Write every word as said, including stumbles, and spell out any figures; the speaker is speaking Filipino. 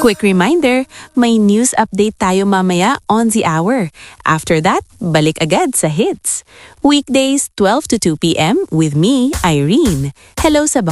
Quick reminder, may news update tayo mamaya on the hour. After that, balik agad sa hits. Weekdays, twelve to two p m with me, Irene. Hello sa